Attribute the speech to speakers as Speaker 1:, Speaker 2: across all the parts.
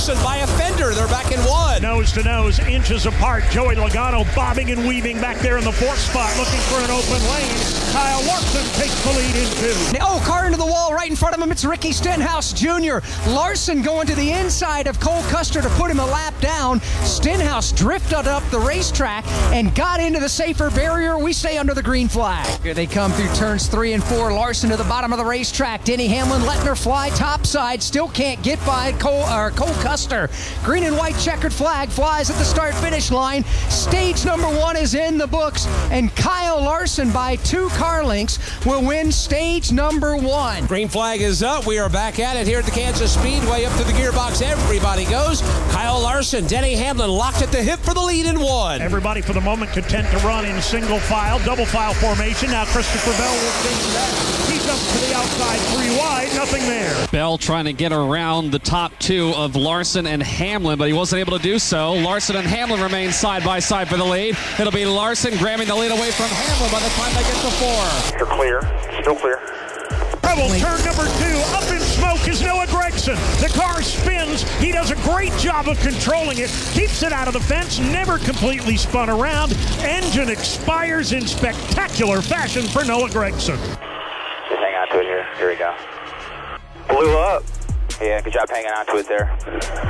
Speaker 1: Larson by a fender. They're back in one.
Speaker 2: Nose to nose, inches apart. Joey Logano bobbing and weaving back there in the fourth spot, looking for an open lane. Kyle Larson takes the lead in two.
Speaker 3: Oh, car into the wall right in front of him. It's Ricky Stenhouse Jr. Larson going to the inside of Cole Custer to put him a lap down. Stenhouse drifted up the racetrack and got into the safer barrier. We say under the green flag. Here they come through turns 3 and 4. Larson to the bottom of the racetrack. Denny Hamlin letting her fly topside. Still can't get by Cole Custer. Green and white checkered flag flies at the start-finish line. Stage number 1 is in the books, and Kyle Larson by 2 car lengths will win stage number 1.
Speaker 1: Green flag is up. We are back at it here at the Kansas Speedway. Up to the gearbox, everybody goes. Kyle Larson, Denny Hamlin locked at the hip for the lead in 1.
Speaker 2: Everybody for the moment content to run in single file, double file formation. Now Christopher Bell will change that. He jumps to the outside 3 wide, nothing there.
Speaker 4: Bell trying to get around the top 2 of Larson and Hamlin, but he wasn't able to do so. Larson and Hamlin remain side by side for the lead. It'll be Larson grabbing the lead away from Hamlin by the time they get to 4.
Speaker 5: You're clear, still clear.
Speaker 2: Rebel, turn number 2, up in smoke is Noah Gragson. The car spins. He does a great job of controlling it, keeps it out of the fence, never completely spun around. Engine expires in spectacular fashion for Noah Gragson.
Speaker 5: Just hang on to it here. Here we go. Blew up. Yeah, good job hanging on to it there.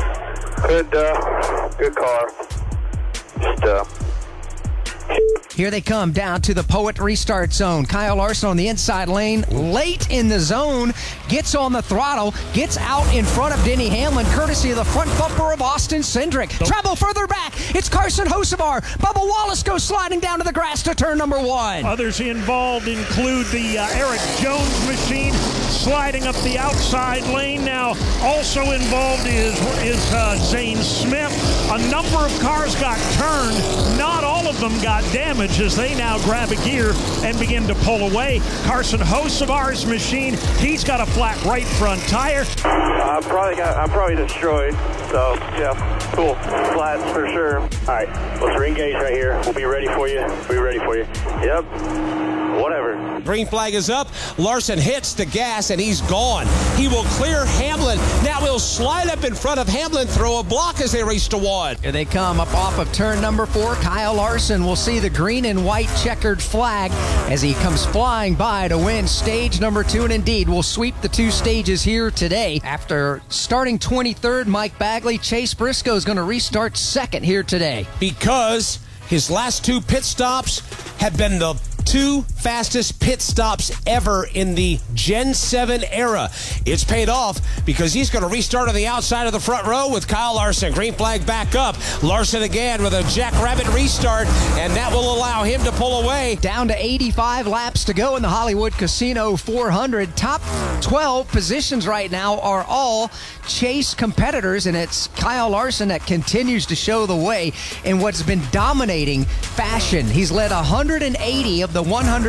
Speaker 5: Good car. Just,
Speaker 3: Here they come down to the Poet restart zone. Kyle Larson on the inside lane, late in the zone, gets on the throttle, gets out in front of Denny Hamlin, courtesy of the front bumper of Austin Cindric. Travel further back, it's Carson Hocevar. Bubba Wallace goes sliding down to the grass to turn number 1.
Speaker 2: Others involved include the Eric Jones machine sliding up the outside lane. Now also involved is Zane Smith. A number of cars got turned. Not all of them got damaged as they now grab a gear and begin to pull away. Carson Hocevar's machine, he's got a flat right front tire.
Speaker 5: I'm probably destroyed. So yeah, cool. Flat for sure. All right, let's re-engage right here. We'll be ready for you. Yep. Whatever.
Speaker 1: Green flag is up. Larson hits the gas and he's gone. He will clear Hamlin. Now he'll slide up in front of Hamlin, throw a block as they race to 1.
Speaker 3: Here they come up off of turn number 4. Kyle Larson will see the green and white checkered flag as he comes flying by to win stage number 2, and indeed will sweep the 2 stages here today. After starting 23rd, Mike Bagley, Chase Briscoe is going to restart 2nd here today.
Speaker 1: Because his last 2 pit stops have been the 2 fastest pit stops ever in the Gen 7 era. It's paid off because he's going to restart on the outside of the front row with Kyle Larson. Green flag back up. Larson again with a Jackrabbit restart, and that will allow him to pull away.
Speaker 3: Down to 85 laps to go in the Hollywood Casino 400. Top 12 positions right now are all Chase competitors, and it's Kyle Larson that continues to show the way in what's been dominating fashion. He's led 180 of the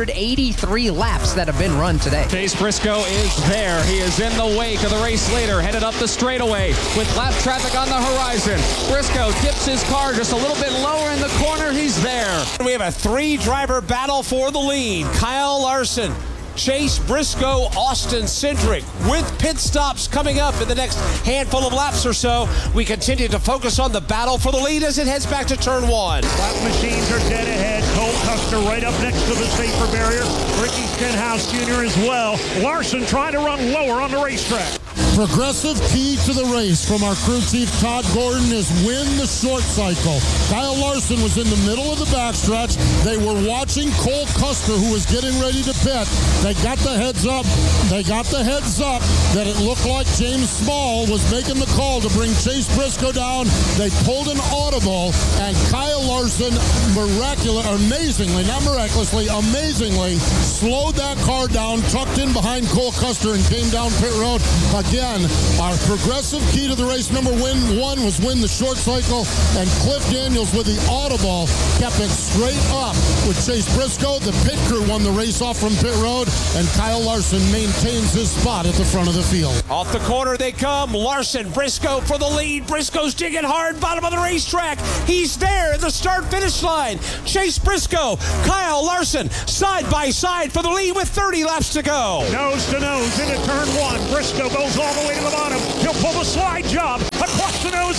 Speaker 3: 183 laps that have been run today.
Speaker 4: Chase Briscoe is there. He is in the wake of the race leader, headed up the straightaway with lap traffic on the horizon. Briscoe dips his car just a little bit lower in the corner. He's there.
Speaker 1: We have a 3-driver battle for the lead. Kyle Larson, Chase Briscoe, Austin Cindric. With pit stops coming up in the next handful of laps or so, we continue to focus on the battle for the lead as it heads back to turn 1.
Speaker 2: Lap machines are dead ahead. Cole Custer right up next to the safer barrier. Ricky Stenhouse Jr. as well. Larson trying to run lower on the racetrack.
Speaker 6: Progressive key to the race from our crew chief Todd Gordon is win the short cycle. Kyle Larson was in the middle of the backstretch. They were watching Cole Custer, who was getting ready to pit. They got the heads up that it looked like James Small was making the call to bring Chase Briscoe down. They pulled an audible, and Kyle Larson amazingly slowed that car down, tucked in behind Cole Custer, and came down pit road. Again, our progressive key to the race number 1 was win the short cycle, and Cliff Daniels with the audible kept it straight up with Chase Briscoe. The pit crew won the race off from pit road, and Kyle Larson maintains his spot at the front of the field.
Speaker 1: Off the corner they come. Larson, Briscoe for the lead. Briscoe's digging hard, bottom of the racetrack. He's there at the start-finish line. Chase Briscoe, Kyle Larson, side by side for the lead with 30 laps to go.
Speaker 2: Nose to nose into turn 1. Briscoe goes all the way to the bottom. He'll pull the slide job across the nose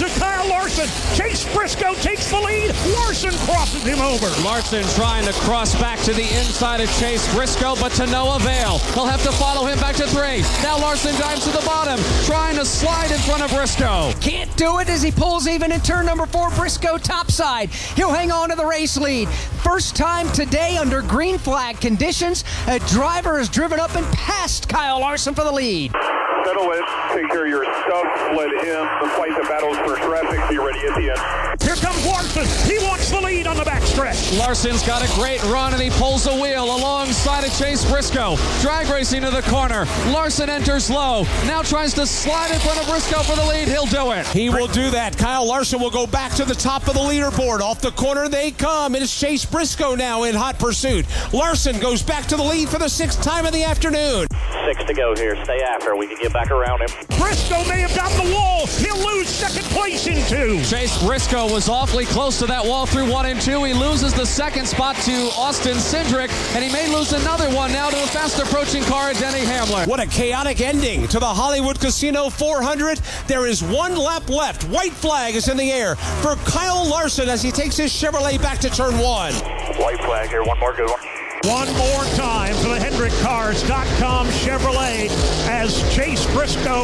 Speaker 2: Larson. Chase Briscoe takes the lead. Larson crosses him over.
Speaker 4: Larson trying to cross back to the inside of Chase Briscoe, but to no avail. He'll have to follow him back to 3. Now Larson dives to the bottom, trying to slide in front of Briscoe.
Speaker 3: Can't do it as he pulls even in turn number 4. Briscoe topside. He'll hang on to the race lead. First time today under green flag conditions, a driver has driven up and passed Kyle Larson for the lead.
Speaker 5: Settle in, take care of your stuff, let him fight the battles for traffic, be ready at the end.
Speaker 2: Here comes Larson. He wants the lead on the backstretch.
Speaker 4: Larson's got a great run, and he pulls the wheel alongside of Chase Briscoe. Drag racing to the corner. Larson enters low. Now tries to slide in front of Briscoe for the lead. He'll do it.
Speaker 1: He will do that. Kyle Larson will go back to the top of the leaderboard. Off the corner they come. It is Chase Briscoe now in hot pursuit. Larson goes back to the lead for the 6th time of the afternoon.
Speaker 5: 6 to go here. Stay after. We can get back around him.
Speaker 2: Briscoe may have gotten the wall. He'll lose second place in 2.
Speaker 4: Chase Briscoe was awfully close to that wall through 1 and 2. He loses the second spot to Austin Cindric, and he may lose another one now to a fast approaching car, Denny Hamlin.
Speaker 1: What a chaotic ending to the Hollywood Casino 400. There is 1 lap left. White flag is in the air for Kyle Larson as he takes his Chevrolet back to turn 1.
Speaker 5: White flag here. One more good one.
Speaker 2: One more time for the HendrickCars.com Chevrolet as Chase Briscoe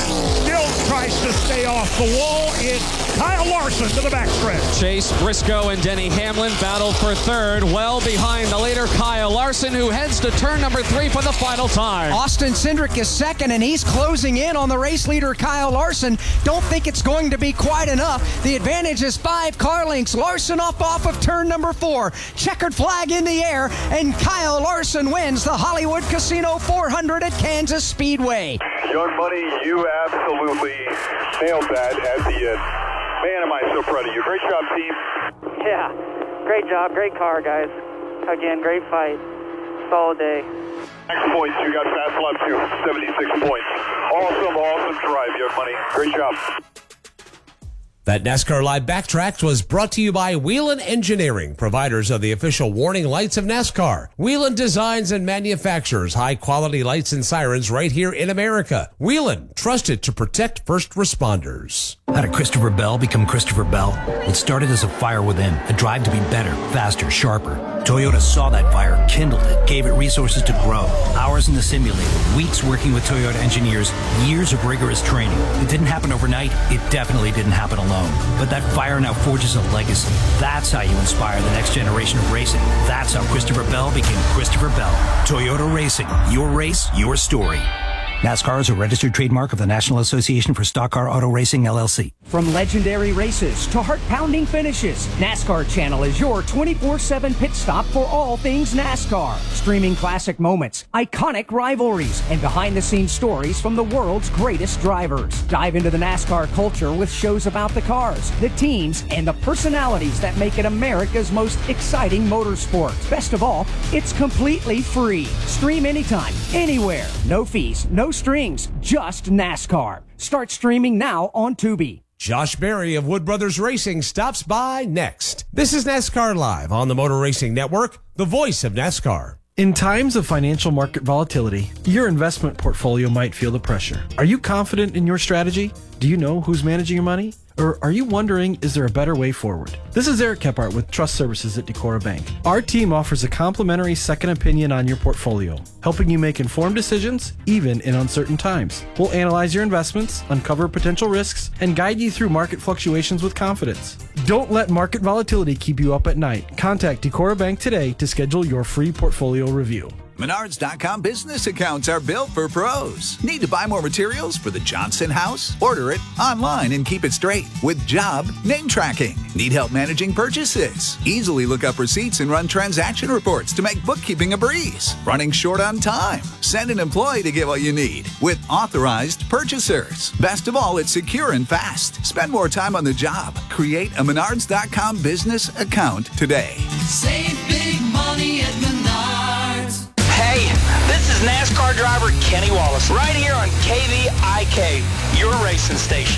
Speaker 2: still tries to stay off the wall. It's Kyle Larson to the backstretch.
Speaker 4: Chase Briscoe and Denny Hamlin battle for 3rd, well behind the leader Kyle Larson, who heads to turn number 3 for the final time.
Speaker 3: Austin Cindric is 2nd, and he's closing in on the race leader Kyle Larson. Don't think it's going to be quite enough. The advantage is 5 car lengths. Larson off of turn number 4. Checkered flag in the air, and Kyle Larson wins the Hollywood Casino 400 at Kansas Speedway.
Speaker 5: Young Money, you absolutely nailed that at the end. Man, am I so proud of you. Great job, team.
Speaker 7: Yeah, great job, great car, guys. Again, great fight. Solid day.
Speaker 5: Next points, you got fast lap 2, 76 points. Awesome drive, Young Money. Great job.
Speaker 1: That NASCAR Live Backtracks was brought to you by Whelen Engineering, providers of the official warning lights of NASCAR. Whelen designs and manufactures high-quality lights and sirens right here in America. Whelen, trusted to protect first responders.
Speaker 8: How did Christopher Bell become Christopher Bell? It started as a fire within, a drive to be better, faster, sharper. Toyota saw that fire, kindled it, gave it resources to grow. Hours in the simulator, weeks working with Toyota engineers, years of rigorous training. It didn't happen overnight. It definitely didn't happen alone. But that fire now forges a legacy. That's how you inspire the next generation of racing. That's how Christopher Bell became Christopher Bell. Toyota Racing. Your race, your story. NASCAR is a registered trademark of the National Association for Stock Car Auto Racing, LLC.
Speaker 9: From legendary races to heart-pounding finishes, NASCAR Channel is your 24/7 pit stop for all things NASCAR. Streaming classic moments, iconic rivalries, and behind-the-scenes stories from the world's greatest drivers. Dive into the NASCAR culture with shows about the cars, the teams, and the personalities that make it America's most exciting motorsport. Best of all, it's completely free. Stream anytime, anywhere. No fees, no strings, just NASCAR. Start streaming now on Tubi.
Speaker 1: Josh Berry of Wood Brothers Racing stops by next. This is NASCAR Live on the Motor Racing Network, the voice of NASCAR.
Speaker 10: In times of financial market volatility, your investment portfolio might feel the pressure. Are you confident in your strategy? Do you know who's managing your money? Or are you wondering, is there a better way forward? This is Eric Kephart with Trust Services at Decorah Bank. Our team offers a complimentary second opinion on your portfolio, helping you make informed decisions, even in uncertain times. We'll analyze your investments, uncover potential risks, and guide you through market fluctuations with confidence. Don't let market volatility keep you up at night. Contact Decorah Bank today to schedule your free portfolio review.
Speaker 11: Menards.com business accounts are built for pros. Need to buy more materials for the Johnson house? Order it online and keep it straight with job name tracking. Need help managing purchases? Easily look up receipts and run transaction reports to make bookkeeping a breeze. Running short on time? Send an employee to get what you need with authorized purchasers. Best of all, it's secure and fast. Spend more time on the job. Create a Menards.com business account today.
Speaker 12: Save big money at Menards.
Speaker 13: Hey, this is NASCAR driver Kenny Wallace, right here on KVIK, your racing station.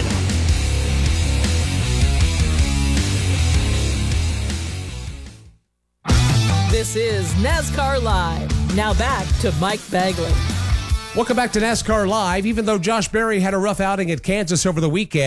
Speaker 14: This is NASCAR Live. Now back to Mike Bagley.
Speaker 1: Welcome back to NASCAR Live. Even though Josh Berry had a rough outing at Kansas over the weekend,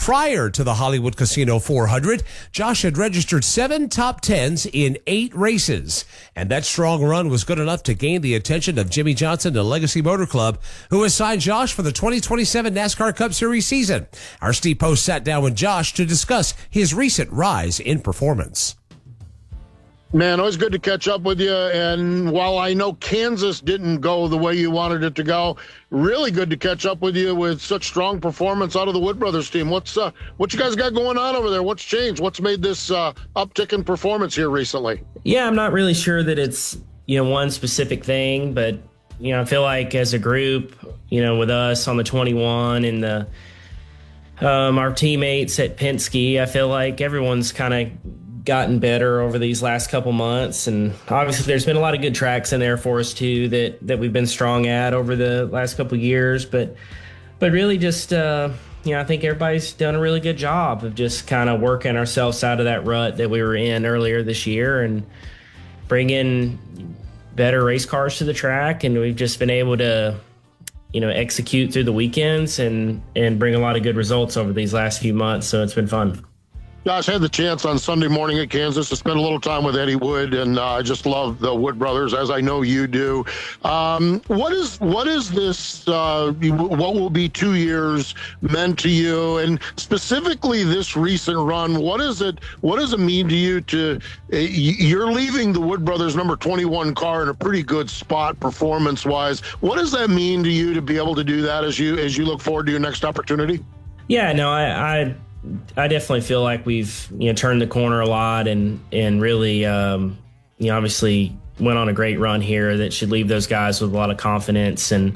Speaker 1: Prior to the Hollywood Casino 400, Josh had registered 7 top 10s in 8 races. And that strong run was good enough to gain the attention of Jimmy Johnson and Legacy Motor Club, who has signed Josh for the 2027 NASCAR Cup Series season. Our Steve Post sat down with Josh to discuss his recent rise in performance.
Speaker 6: Man, always good to catch up with you. And while I know Kansas didn't go the way you wanted it to go, really good to catch up with you with such strong performance out of the Wood Brothers team. What you guys got going on over there? What's changed? What's made this uptick in performance here recently?
Speaker 15: Yeah, I'm not really sure that it's, one specific thing, but, I feel like as a group, with us on the 21 and our teammates at Penske, I feel like everyone's kind of gotten better over these last couple months, and obviously there's been a lot of good tracks in there for us too that we've been strong at over the last couple of years, but really just I think everybody's done a really good job of just kind of working ourselves out of that rut that we were in earlier this year and bringing better race cars to the track, and we've just been able to execute through the weekends and bring a lot of good results over these last few months, so it's been fun.
Speaker 6: Josh, I had the chance on Sunday morning at Kansas to spend a little time with Eddie Wood, and I just love the Wood Brothers, as I know you do. What is this, what will be 2 years meant to you? And specifically this recent run, what does it mean to you you're leaving the Wood Brothers number 21 car in a pretty good spot performance-wise. What does that mean to you to be able to do that as you look forward to your next opportunity?
Speaker 15: Yeah, no, I definitely feel like we've turned the corner a lot and really obviously went on a great run here that should leave those guys with a lot of confidence. And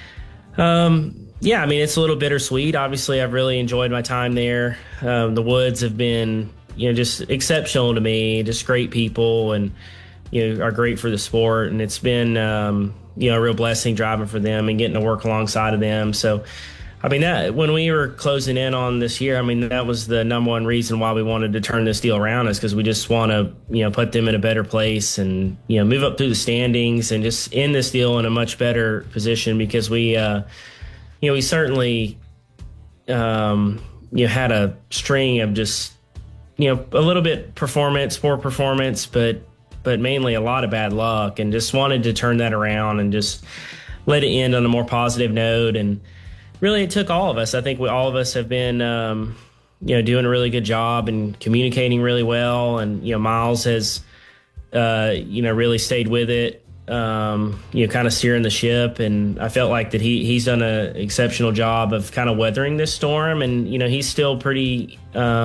Speaker 15: it's a little bittersweet. Obviously, I've really enjoyed my time there. The Woods have been just exceptional to me, just great people, and are great for the sport. And it's been a real blessing driving for them and getting to work alongside of them. So that when we were closing in on this year, that was the number one reason why we wanted to turn this deal around, is because we just want to, put them in a better place and, move up through the standings and just end this deal in a much better position, because we certainly, had a string of just, a little bit poor performance, but mainly a lot of bad luck, and just wanted to turn that around and just let it end on a more positive note. And really, it took all of us. I think all of us have been, doing a really good job and communicating really well. And, Miles has, really stayed with it, kind of steering the ship. And I felt like that he's done an exceptional job of kind of weathering this storm. And, he's still pretty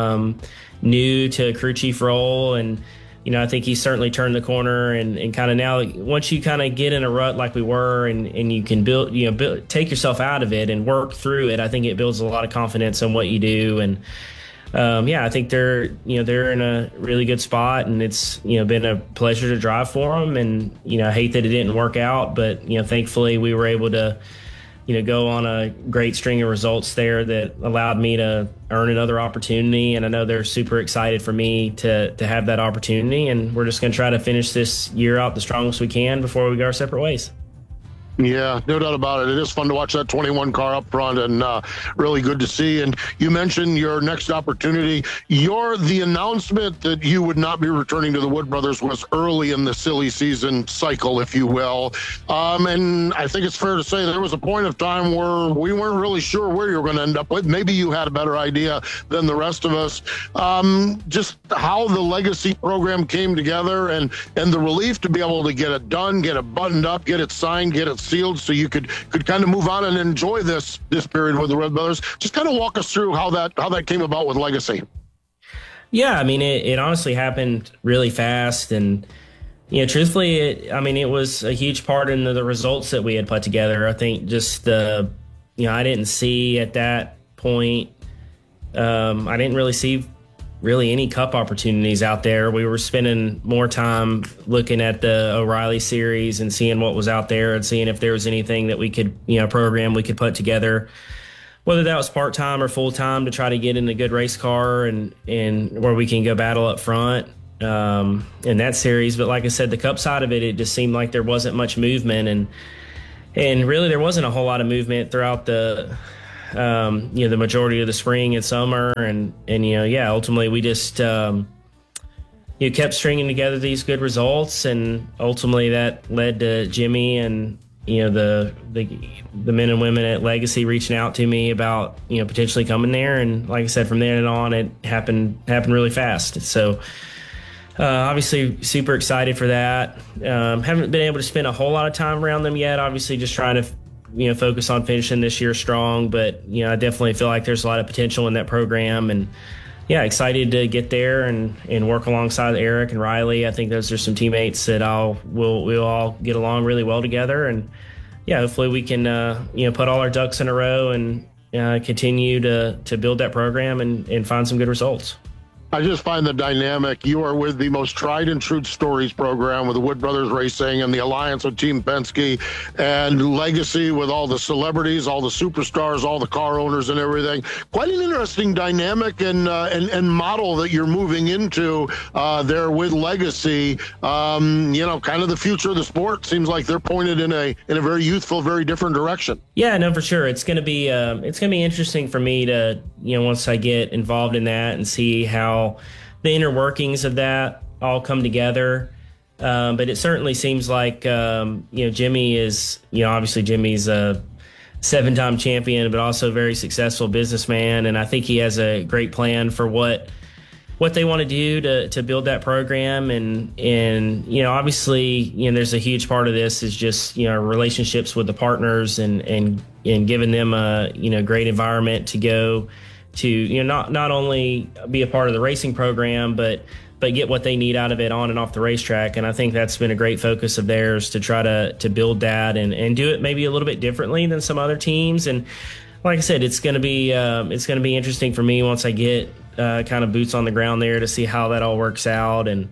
Speaker 15: new to a crew chief role. And, I think he's certainly turned the corner and kind of now, once you kind of get in a rut like we were and you can take yourself out of it and work through it, I think it builds a lot of confidence in what you do. And I think they're in a really good spot, and it's, been a pleasure to drive for them. And, I hate that it didn't work out, but, thankfully we were able to, go on a great string of results there that allowed me to earn another opportunity. And I know they're super excited for me to have that opportunity. And we're just going to try to finish this year out the strongest we can before we go our separate ways.
Speaker 6: Yeah, no doubt about it. It is fun to watch that 21 car up front, and really good to see. And you mentioned your next opportunity. The announcement that you would not be returning to the Wood Brothers was early in the silly season cycle, if you will. And I think it's fair to say there was a point of time where we weren't really sure where you were going to end up with. Maybe you had a better idea than the rest of us. Just how the Legacy program came together and the relief to be able to get it done, get it buttoned up, get it signed, get it sealed, so you could kind of move on and enjoy this period with the Red Brothers. Just kind of walk us through how that came about with Legacy.
Speaker 15: Yeah, it honestly happened really fast, and truthfully, it was a huge part in the results that we had put together. I think just I didn't see at that point, I didn't really see any cup opportunities out there. We were spending more time looking at the O'Reilly series and seeing what was out there and seeing if there was anything that we could, program we could put together, whether that was part-time or full-time, to try to get in a good race car and where we can go battle up front in that series. But like I said, the cup side of it just seemed like there wasn't much movement, and really there wasn't a whole lot of movement throughout the the majority of the spring and summer, and ultimately we just kept stringing together these good results, and ultimately that led to Jimmy and the men and women at Legacy reaching out to me about potentially coming there, and like I said, from then on it happened really fast. So obviously super excited for that. Haven't been able to spend a whole lot of time around them yet. Obviously just trying to focus on finishing this year strong, but I definitely feel like there's a lot of potential in that program, and excited to get there and work alongside Eric and Riley. I think those are some teammates that we'll all get along really well together, and hopefully we can put all our ducks in a row and continue to build that program and find some good results.
Speaker 6: I just find the dynamic. You are with the most tried and true stories program with the Wood Brothers Racing and the alliance with Team Penske, and Legacy with all the celebrities, all the superstars, all the car owners and everything. Quite an interesting dynamic and model that you're moving into there with Legacy. Kind of the future of the sport. Seems like they're pointed in a very youthful, very different direction.
Speaker 15: Yeah, no, for sure. It's going to be interesting for me to once I get involved in that and see how the inner workings of that all come together. But it certainly seems like, Jimmy is, obviously Jimmy's a 7-time champion, but also a very successful businessman. And I think he has a great plan for what they want to do to build that program. And obviously, there's a huge part of this is just, relationships with the partners and giving them a, great environment to go to, not only be a part of the racing program, but get what they need out of it on and off the racetrack. And I think that's been a great focus of theirs to try to build that and do it maybe a little bit differently than some other teams. And like I said, it's going to be interesting for me once I get kind of boots on the ground there to see how that all works out. And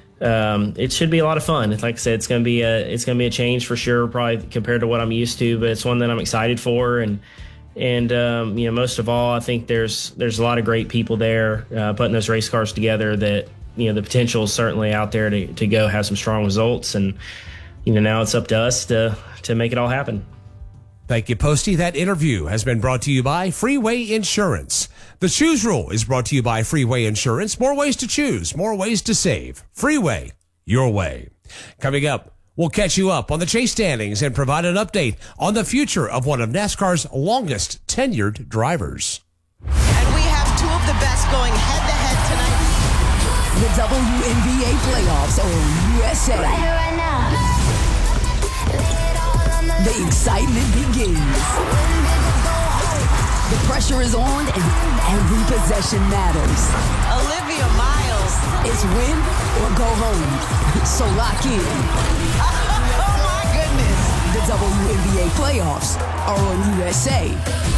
Speaker 15: it should be a lot of fun. Like I said, it's going to be a change for sure, probably compared to what I'm used to, but it's one that I'm excited for. And most of all, I think there's a lot of great people there putting those race cars together that, the potential is certainly out there to go have some strong results. And, now it's up to us to make it all happen.
Speaker 1: Thank you, Posty. That interview has been brought to you by Freeway Insurance. The Choose Rule is brought to you by Freeway Insurance. More ways to choose, more ways to save. Freeway, your way. Coming up, we'll catch you up on the chase standings and provide an update on the future of one of NASCAR's longest tenured drivers.
Speaker 16: And we have two of the best going head-to-head tonight.
Speaker 17: The WNBA playoffs on USA.
Speaker 16: Right here, right now.
Speaker 17: The excitement begins. The pressure is on and every possession matters.
Speaker 16: Olivia Miles.
Speaker 17: It's win or go home. So lock in.
Speaker 16: Oh my goodness.
Speaker 17: The WNBA playoffs are on USA.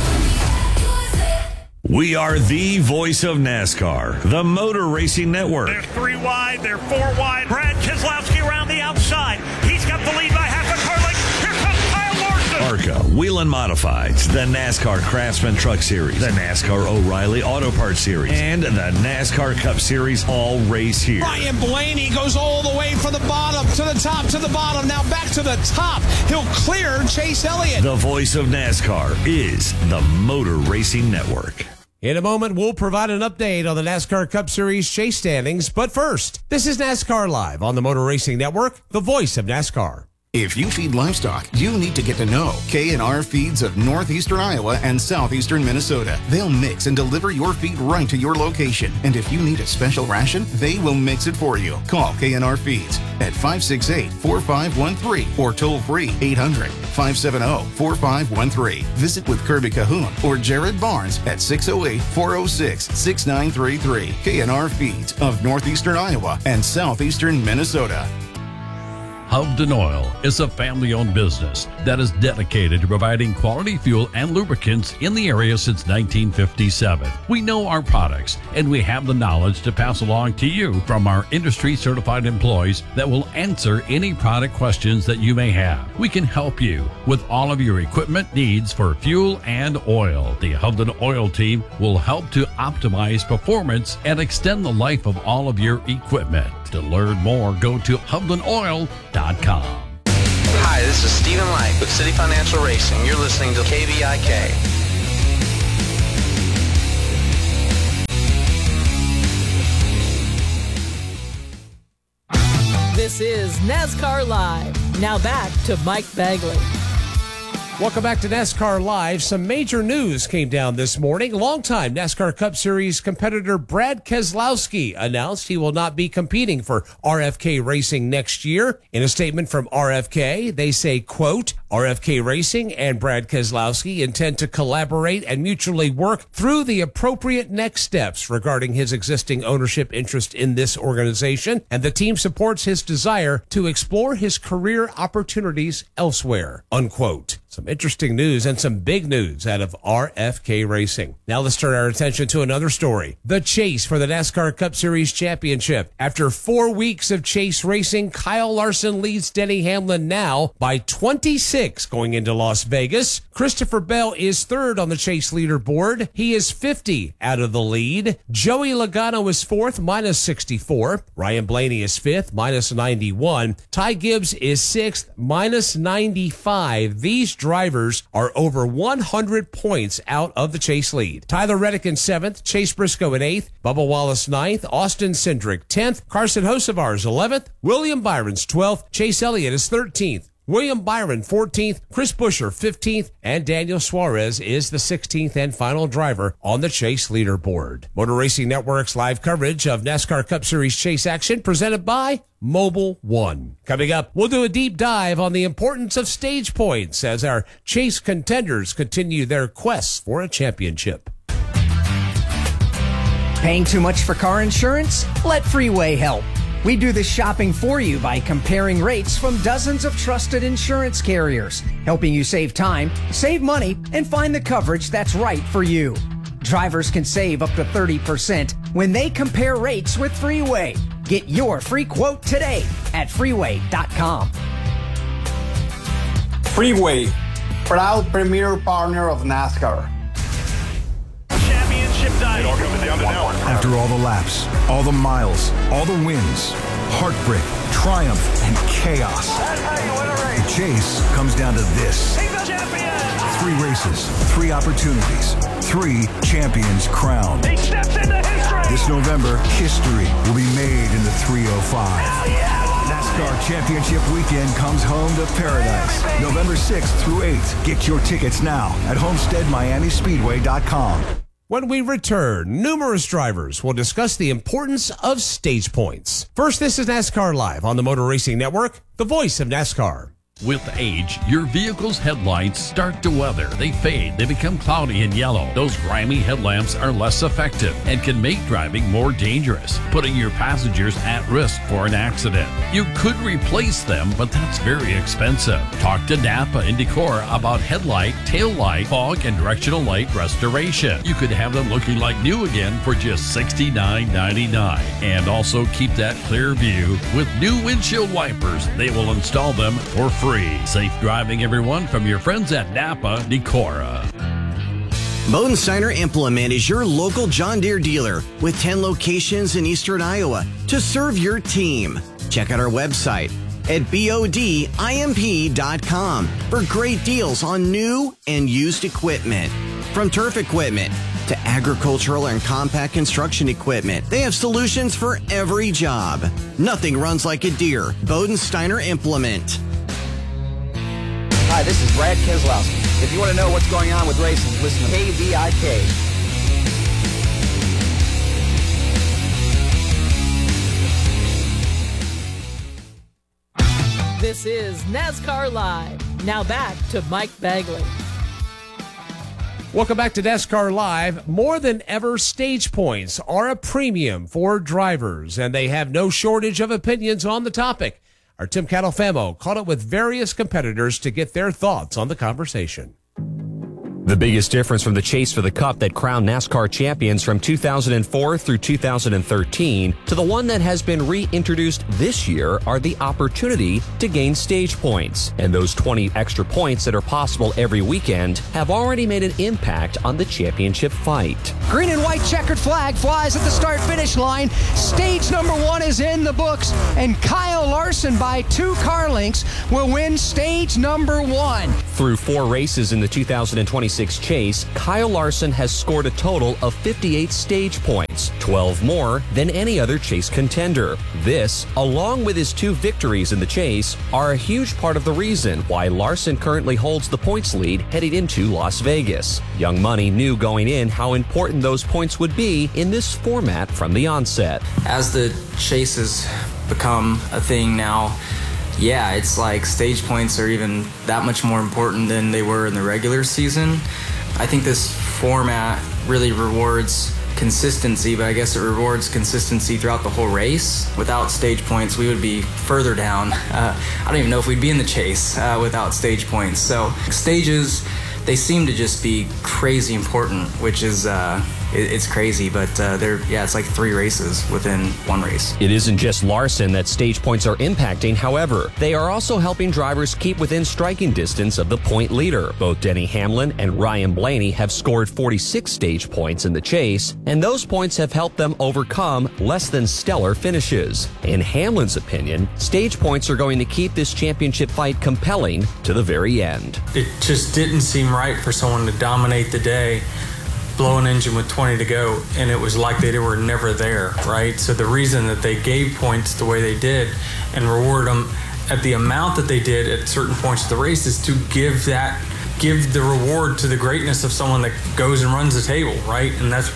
Speaker 18: We are the voice of NASCAR, the Motor Racing Network.
Speaker 2: They're 3 wide, they're 4 wide. Brad Keselowski around the outside. He's got the lead by half a car length. Here comes Kyle Larson.
Speaker 18: ARCA, Whelen Modifieds, the NASCAR Craftsman Truck Series, the NASCAR O'Reilly Auto Parts Series, and the NASCAR Cup Series all race here.
Speaker 1: Ryan Blaney goes all the way from the bottom to the top to the bottom. Now back to the top. He'll clear Chase Elliott.
Speaker 18: The voice of NASCAR is the Motor Racing Network.
Speaker 1: In a moment, we'll provide an update on the NASCAR Cup Series chase standings. But first, this is NASCAR Live on the Motor Racing Network, the voice of NASCAR.
Speaker 19: If you feed livestock, you need to get to know K&R Feeds of northeastern Iowa and southeastern Minnesota. They'll mix and deliver your feed right to your location. And if you need a special ration, they will mix it for you. Call K&R Feeds at 568-4513 or toll free 800-570-4513. Visit with Kirby Cahoon or Jared Barnes at 608-406-6933. K&R Feeds of northeastern Iowa and southeastern Minnesota.
Speaker 20: Hovden Oil is a family-owned business that is dedicated to providing quality fuel and lubricants in the area since 1957. We know our products, and we have the knowledge to pass along to you from our industry-certified employees that will answer any product questions that you may have. We can help you with all of your equipment needs for fuel and oil. The Hovden Oil team will help to optimize performance and extend the life of all of your equipment. To learn more, go to HovdenOil.com.
Speaker 13: Hi, this is Stephen Light with City Financial Racing. You're listening to KVIK.
Speaker 14: This is NASCAR Live. Now back to Mike Bagley.
Speaker 1: Welcome back to NASCAR Live. Some major news came down this morning. Longtime NASCAR Cup Series competitor Brad Keselowski announced he will not be competing for RFK Racing next year. In a statement from RFK, they say, quote, RFK Racing and Brad Keselowski intend to collaborate and mutually work through the appropriate next steps regarding his existing ownership interest in this organization, and the team supports his desire to explore his career opportunities elsewhere, unquote. Some interesting news and some big news out of RFK Racing. Now let's turn our attention to another story. The chase for the NASCAR Cup Series championship. After 4 weeks of chase racing, Kyle Larson leads Denny Hamlin now by 26 going into Las Vegas. Christopher Bell is third on the chase leaderboard. He is 50 out of the lead. Joey Logano is fourth, minus 64. Ryan Blaney is fifth, minus 91. Ty Gibbs is sixth, minus 95. These drivers are over 100 points out of the chase lead. Tyler Reddick in seventh, Chase Briscoe in eighth, Bubba Wallace ninth, Austin Cindric 10th, Carson Hocevar is 11th, William Byron's 12th, Chase Elliott is 13th. William Byron, 14th, Chris Buescher, 15th, and Daniel Suarez is the 16th and final driver on the chase leaderboard. Motor Racing Network's live coverage of NASCAR Cup Series chase action presented by Mobil 1. Coming up, we'll do a deep dive on the importance of stage points as our chase contenders continue their quests for a championship.
Speaker 9: Paying too much for car insurance? Let Freeway help. We do the shopping for you by comparing rates from dozens of trusted insurance carriers, helping you save time, save money, and find the coverage that's right for you. Drivers can save up to 30% when they compare rates with Freeway. Get your free quote today at freeway.com.
Speaker 21: Freeway, proud premier partner of NASCAR.
Speaker 2: Championship dive. It all comes down to now.
Speaker 22: After all the laps, all the miles, all the wins, heartbreak, triumph, and chaos, the chase comes down to this. 3 races, 3 opportunities, 3 champions crowned.
Speaker 2: He steps into history.
Speaker 22: This November, history will be made in the 305. NASCAR Championship Weekend comes home to paradise. November 6th through 8th. Get your tickets now at HomesteadMiamiSpeedway.com.
Speaker 1: When we return, numerous drivers will discuss the importance of stage points. First, this is NASCAR Live on the Motor Racing Network, the voice of NASCAR.
Speaker 20: With age, your vehicle's headlights start to weather. They fade, they become cloudy and yellow. Those grimy headlamps are less effective and can make driving more dangerous, putting your passengers at risk for an accident. You could replace them, but that's very expensive. Talk to Napa and Decor about headlight, tail light, fog, and directional light restoration. You could have them looking like new again for just $69.99. And also keep that clear view with new windshield wipers. They will install them for free. Safe driving, everyone, from your friends at Napa Decora.
Speaker 23: Bodensteiner Implement is your local John Deere dealer with 10 locations in eastern Iowa to serve your team. Check out our website at bodimp.com for great deals on new and used equipment. From turf equipment to agricultural and compact construction equipment, they have solutions for every job. Nothing runs like a Deere. Bodensteiner Implement.
Speaker 24: Hi, this is Brad Keselowski. If you want to know what's going on with racing, listen to KVIK.
Speaker 14: This is NASCAR Live. Now back to Mike Bagley.
Speaker 1: Welcome back to NASCAR Live. More than ever, stage points are a premium for drivers, and they have no shortage of opinions on the topic. Our Tim Catalfamo caught up with various competitors to get their thoughts on the conversation.
Speaker 25: The biggest difference from the chase for the Cup that crowned NASCAR champions from 2004 through 2013 to the one that has been reintroduced this year are the opportunity to gain stage points. And those 20 extra points that are possible every weekend have already made an impact on the championship fight.
Speaker 3: Green and white checkered flag flies at the start-finish line. Stage number 1 is in the books, and Kyle Larson by 2 car lengths will win stage number 1.
Speaker 25: Through 4 races in the 2026 Chase, Kyle Larson has scored a total of 58 stage points, 12 more than any other Chase contender. This, along with his 2 victories in the Chase, are a huge part of the reason why Larson currently holds the points lead heading into Las Vegas. Young Money knew going in how important those points would be in this format from the onset.
Speaker 4: As the Chase has become a thing now, yeah, it's like stage points are even that much more important than they were in the regular season. I think this format really rewards consistency, but I guess it rewards consistency throughout the whole race. Without stage points, we would be further down. I don't even know if we'd be in the Chase without stage points. So stages, they seem to just be crazy important, which is it's crazy, but it's like 3 races within 1 race.
Speaker 25: It isn't just Larson that stage points are impacting, however. They are also helping drivers keep within striking distance of the point leader. Both Denny Hamlin and Ryan Blaney have scored 46 stage points in the Chase, and those points have helped them overcome less than stellar finishes. In Hamlin's opinion, stage points are going to keep this championship fight compelling to the very end.
Speaker 5: It just didn't seem right for someone to dominate the day, blow an engine with 20 to go, and it was like they were never there, right? So the reason that they gave points the way they did and reward them at the amount that they did at certain points of the race is to give the reward to the greatness of someone that goes and runs the table, right? And that's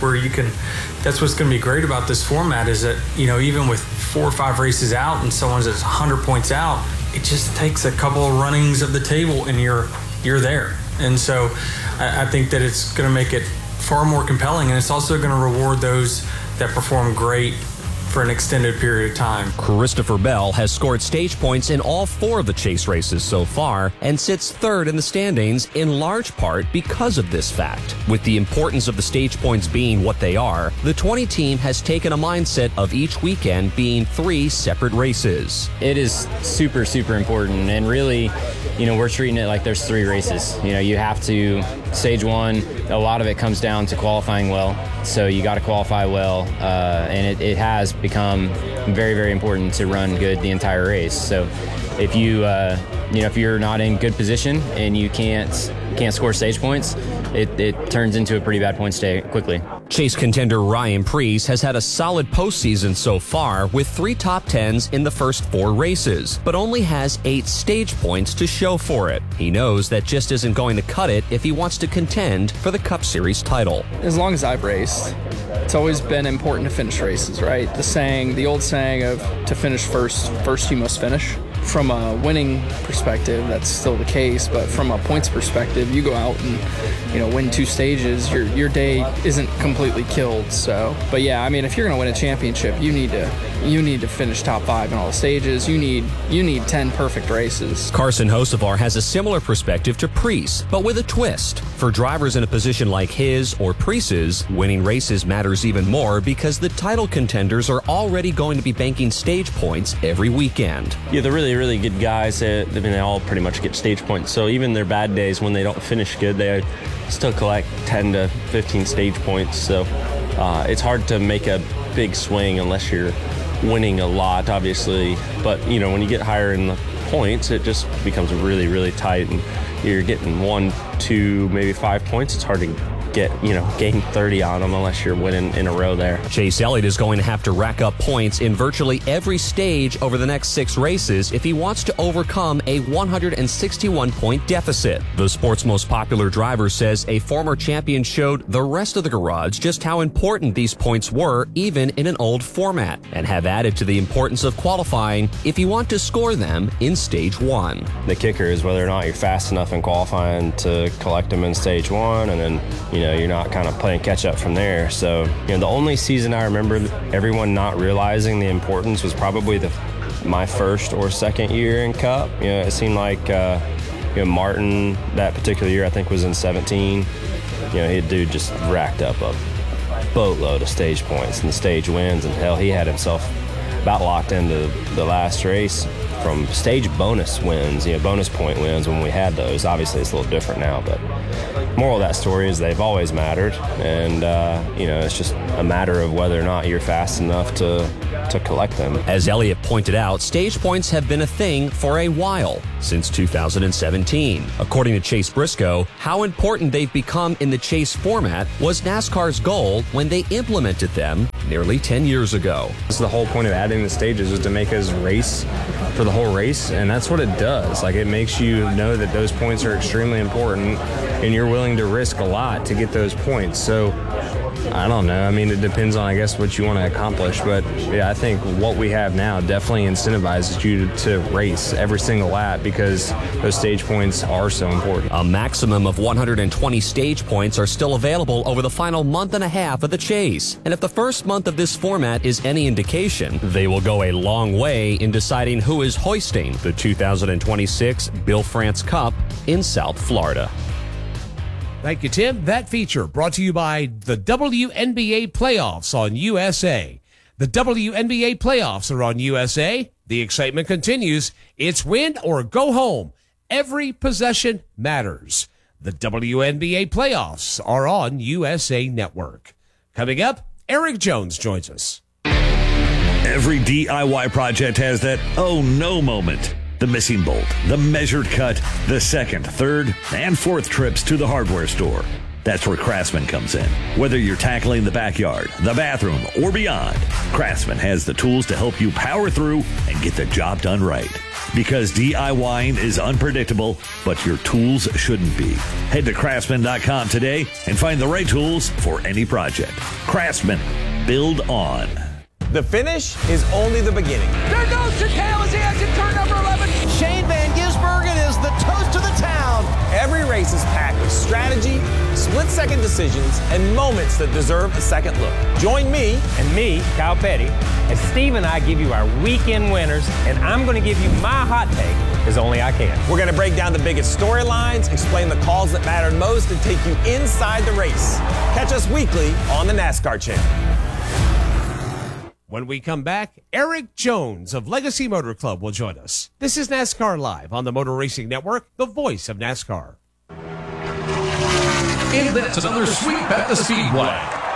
Speaker 5: what's going to be great about this format is that, even with 4 or 5 races out and someone's at 100 points out, it just takes a couple of runnings of the table and you're there. And so I think that it's going to make it far more compelling, and it's also going to reward those that perform great for an extended period of time.
Speaker 25: Christopher Bell has scored stage points in all 4 of the Chase races so far and sits 3rd in the standings in large part because of this fact. With the importance of the stage points being what they are, the 20 team has taken a mindset of each weekend being 3 separate races.
Speaker 7: It is super, super important, and really, we're treating it like there's 3 races. You have to, stage 1, a lot of it comes down to qualifying well, so you got to qualify well, and it has become very, very important to run good the entire race. So if if you're not in good position and you can't score stage points, it turns into a pretty bad points day quickly.
Speaker 25: Chase contender Ryan Preece has had a solid postseason so far with 3 top 10s in the first 4 races, but only has 8 stage points to show for it. He knows that just isn't going to cut it if he wants to contend for the Cup Series title.
Speaker 8: As long as I've raced, it's always been important to finish races, right? The old saying of to finish first you must finish. From a winning perspective, that's still the case, but from a points perspective, you go out and win 2 stages, your day isn't completely killed. So, but yeah, if you're going to win a championship, you need to finish top 5 in all the stages. You need 10 perfect races.
Speaker 25: Carson Hocevar has a similar perspective to Preece, but with a twist. For drivers in a position like his or Preece's, winning races matters even more because the title contenders are already going to be banking stage points every weekend.
Speaker 10: Yeah, the really, really good guys, they all pretty much get stage points. So even their bad days, when they don't finish good, they still collect 10 to 15 stage points. So it's hard to make a big swing unless you're winning a lot, obviously. But, when you get higher in the points, it just becomes really, really tight. And you're getting 1, 2, maybe 5 points. It's hard to gain 30 on them unless you're winning in a row there.
Speaker 25: Chase Elliott is going to have to rack up points in virtually every stage over the next 6 races if he wants to overcome a 161-point deficit. The sport's most popular driver says a former champion showed the rest of the garage just how important these points were even in an old format, and have added to the importance of qualifying if you want to score them in stage 1.
Speaker 10: The kicker is whether or not you're fast enough in qualifying to collect them in stage 1, and then you're not kind of playing catch up from there. So, the only season I remember everyone not realizing the importance was probably my first or second year in Cup. It seemed like Martin that particular year, I think, was in 17. He dude just racked up a boatload of stage points and stage wins, and hell, he had himself
Speaker 7: about locked into the last race from stage bonus wins, bonus point wins when we had those. Obviously, it's a little different now, but moral of that story is they've always mattered, and it's just a matter of whether or not you're fast enough to collect them.
Speaker 25: As Elliott pointed out, stage points have been a thing for a while, since 2017. According to Chase Briscoe, how important they've become in the chase format was NASCAR's goal when they implemented them nearly 10 years ago.
Speaker 7: This is the whole point of adding the stages, is to make us race for the whole race, and that's what it does. Like, it makes you know that those points are extremely important, and you're willing to risk a lot to get those points. So I don't know. I mean, it depends on, I guess, what you want to accomplish. But yeah, I think what we have now definitely incentivizes you to race every single lap, because those stage points are so important.
Speaker 25: A maximum of 120 stage points are still available over the final month and a half of the chase. And if the first month of this format is any indication, they will go a long way in deciding who is hoisting the 2026 Bill France Cup in South Florida.
Speaker 1: Thank you, Tim. That feature brought to you by the WNBA Playoffs on USA. The WNBA Playoffs are on USA. The excitement continues. It's win or go home. Every possession matters. The WNBA Playoffs are on USA Network. Coming up, Eric Jones joins us.
Speaker 18: Every DIY project has that oh no moment. The missing bolt, the measured cut, the second, third, and fourth trips to the hardware store. That's where Craftsman comes in. Whether you're tackling the backyard, the bathroom, or beyond, Craftsman has the tools to help you power through and get the job done right. Because DIYing is unpredictable, but your tools shouldn't be. Head to Craftsman.com today and find the right tools for any project. Craftsman. Build on.
Speaker 6: The finish is only the beginning.
Speaker 11: There goes to tail as he exits turn number 11.
Speaker 6: Shane Van Gisbergen is the toast of the town. Every race is packed with strategy, split-second decisions, and moments that deserve a second look. Join me
Speaker 12: and me, Kyle Petty, as Steve and I give you our weekend winners, and I'm going to give you my hot take as only I can.
Speaker 6: We're going to break down the biggest storylines, explain the calls that mattered most, and take you inside the race. Catch us weekly on the NASCAR Channel.
Speaker 1: When we come back, Eric Jones of Legacy Motor Club will join us. This is NASCAR Live on the Motor Racing Network, the voice of NASCAR.
Speaker 20: And that's another sweep at the Speedway.